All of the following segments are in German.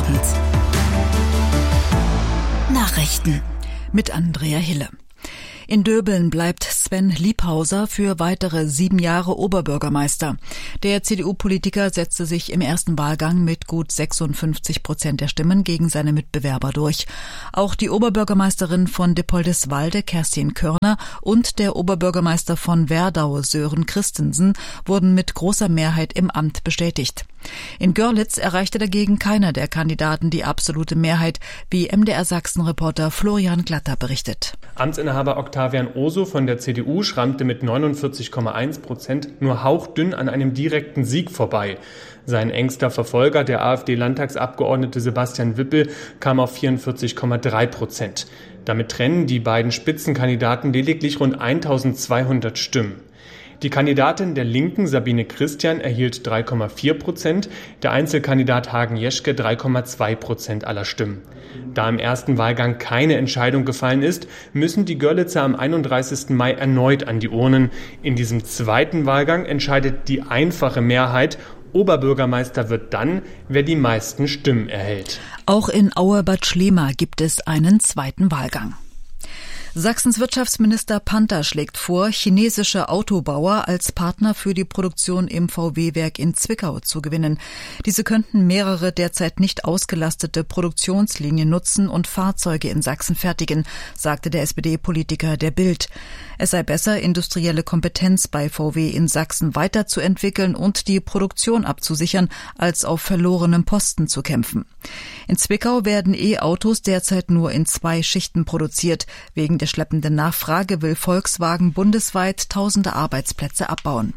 Abends. Nachrichten mit Andrea Hille. In Döbeln bleibt Sven Liebhauser für weitere 7 Jahre Oberbürgermeister. Der CDU-Politiker setzte sich im ersten Wahlgang mit gut 56% der Stimmen gegen seine Mitbewerber durch. Auch die Oberbürgermeisterin von Dippoldiswalde, Kerstin Körner, und der Oberbürgermeister von Werdau, Sören Christensen, wurden mit großer Mehrheit im Amt bestätigt. In Görlitz erreichte dagegen keiner der Kandidaten die absolute Mehrheit, wie MDR-Sachsen-Reporter Florian Glatter berichtet. Amtsinhaber Octavian Oso von der CDU schrammte mit 49,1% nur hauchdünn an einem direkten Sieg vorbei. Sein engster Verfolger, der AfD-Landtagsabgeordnete Sebastian Wippel, kam auf 44,3%. Damit trennen die beiden Spitzenkandidaten lediglich rund 1200 Stimmen. Die Kandidatin der Linken, Sabine Christian, erhielt 3,4%, der Einzelkandidat Hagen Jeschke 3,2% aller Stimmen. Da im ersten Wahlgang keine Entscheidung gefallen ist, müssen die Görlitzer am 31. Mai erneut an die Urnen. In diesem zweiten Wahlgang entscheidet die einfache Mehrheit. Oberbürgermeister wird dann, wer die meisten Stimmen erhält. Auch in Auerbad Schlema gibt es einen zweiten Wahlgang. Sachsens Wirtschaftsminister Panther schlägt vor, chinesische Autobauer als Partner für die Produktion im VW-Werk in Zwickau zu gewinnen. Diese könnten mehrere derzeit nicht ausgelastete Produktionslinien nutzen und Fahrzeuge in Sachsen fertigen, sagte der SPD-Politiker der Bild. Es sei besser, industrielle Kompetenz bei VW in Sachsen weiterzuentwickeln und die Produktion abzusichern, als auf verlorenem Posten zu kämpfen. In Zwickau werden E-Autos derzeit nur in 2 Schichten produziert. Wegen der schleppenden Nachfrage will Volkswagen bundesweit tausende Arbeitsplätze abbauen.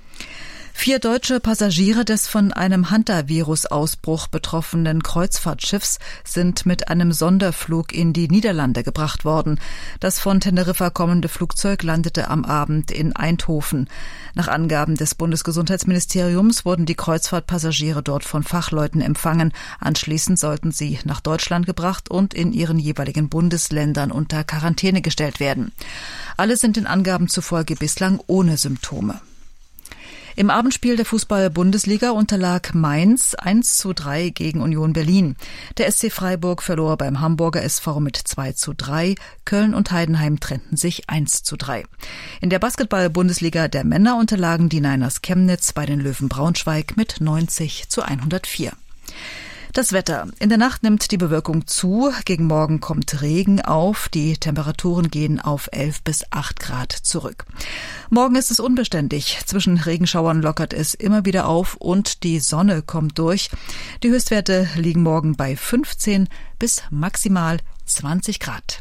4 deutsche Passagiere des von einem Hantavirus-Ausbruch betroffenen Kreuzfahrtschiffs sind mit einem Sonderflug in die Niederlande gebracht worden. Das von Teneriffa kommende Flugzeug landete am Abend in Eindhoven. Nach Angaben des Bundesgesundheitsministeriums wurden die Kreuzfahrtpassagiere dort von Fachleuten empfangen. Anschließend sollten sie nach Deutschland gebracht und in ihren jeweiligen Bundesländern unter Quarantäne gestellt werden. Alle sind den Angaben zufolge bislang ohne Symptome. Im Abendspiel der Fußball-Bundesliga unterlag Mainz 1:3 gegen Union Berlin. Der SC Freiburg verlor beim Hamburger SV mit 2:3. Köln und Heidenheim trennten sich 1:3. In der Basketball-Bundesliga der Männer unterlagen die Niners Chemnitz bei den Löwen Braunschweig mit 90:104. Das Wetter. In der Nacht nimmt die Bewölkung zu. Gegen Morgen kommt Regen auf. Die Temperaturen gehen auf 11 bis 8 Grad zurück. Morgen ist es unbeständig. Zwischen Regenschauern lockert es immer wieder auf und die Sonne kommt durch. Die Höchstwerte liegen morgen bei 15 bis maximal 20 Grad.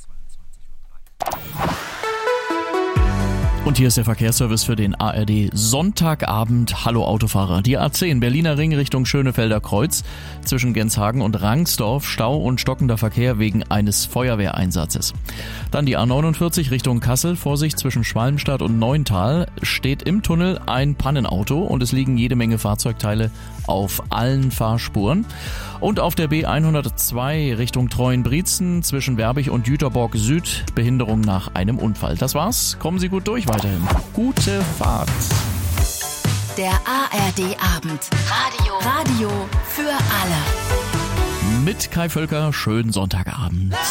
Und hier ist der Verkehrsservice für den ARD Sonntagabend. Hallo Autofahrer. Die A10 Berliner Ring Richtung Schönefelder Kreuz. Zwischen Genshagen und Rangsdorf Stau und stockender Verkehr wegen eines Feuerwehreinsatzes. Dann die A49 Richtung Kassel. Vorsicht, zwischen Schwalmstadt und Neuntal steht im Tunnel ein Pannenauto und es liegen jede Menge Fahrzeugteile auf allen Fahrspuren. Und auf der B102 Richtung Treuenbrietzen zwischen Werbig und Jüterborg Süd Behinderung nach einem Unfall. Das war's. Kommen Sie gut durch weiterhin. Gute Fahrt. Der ARD Abend. Radio für alle. Mit Kai Völker, schönen Sonntagabend.